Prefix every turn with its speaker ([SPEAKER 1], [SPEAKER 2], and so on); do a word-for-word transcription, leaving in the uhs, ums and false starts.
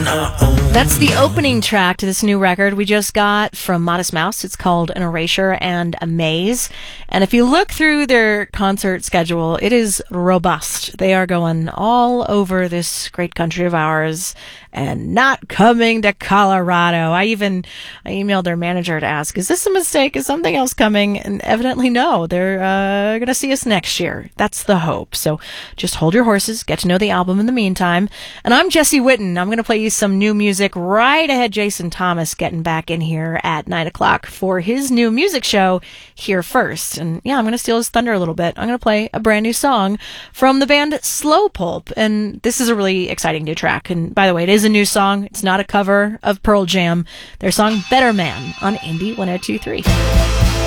[SPEAKER 1] That's the opening track to this new record we just got from Modest Mouse. It's called An Erasure and a Maze. And if you look through their concert schedule, it is robust. They are going all over this great country of ours and not coming to Colorado. I even I emailed their manager to ask, is this a mistake? Is something else coming? And evidently no. They're uh, going to see us next year. That's the hope. So just hold your horses, get to know the album in the meantime. And I'm Jesse Witten. I'm going to play you some new music right ahead. Jason Thomas getting back in here at nine o'clock for his new music show Here First. And yeah, I'm going to steal his thunder a little bit. I'm going to play a brand new song from the band Slow Pulp. And this is a really exciting new track. And by the way, it is a new song. It's not a cover of Pearl Jam. Their song Better Man on Indie one oh two point three.